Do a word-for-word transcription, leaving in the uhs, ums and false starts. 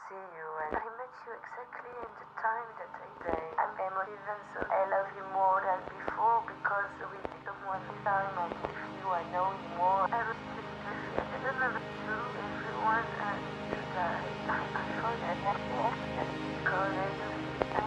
see you, and I met you exactly in the time that I say. I'm emotive, so I love you more than before because with someone this time and with you I know you more. Everything is I don't know to everyone and to die. I, I forget because I do